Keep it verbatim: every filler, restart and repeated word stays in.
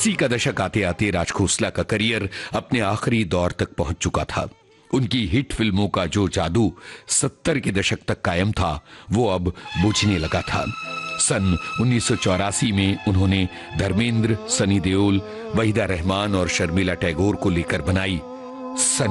अस्सी का दशक आते आते राज खोसला का करियर अपने आखिरी दौर तक पहुंच चुका था। उनकी हिट फिल्मों का जो जादू सत्तर के दशक तक कायम था, वो अब बुझने लगा था। सन उन्नीस सौ चौरासी में उन्होंने धर्मेंद्र, सनी देओल, वहीदा रहमान और शर्मिला टैगोर को लेकर बनाई सन